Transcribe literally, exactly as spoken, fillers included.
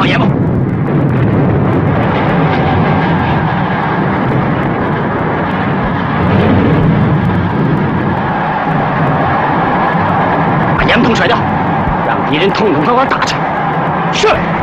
野吗？把烟筒甩掉，让敌人痛痛快快打去。是。